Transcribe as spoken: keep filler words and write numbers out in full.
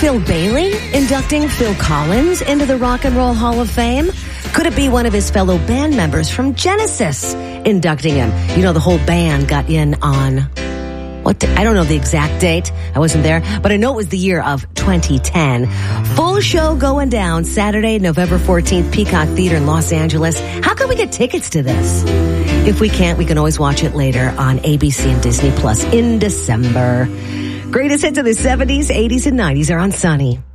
Phil Bailey inducting Phil Collins into the Rock and Roll Hall of Fame? Could it be one of his fellow band members from Genesis inducting him? You know, the whole band got in on, what? The, I don't know the exact date. I wasn't there, but I know it was the year of twenty ten. Full show going down Saturday, November fourteenth, Peacock Theater in Los Angeles. How can we get tickets to this? If we can't, we can always watch it later on A B C and Disney Plus in December. Greatest hits of the seventies, eighties, and nineties are on Sunny.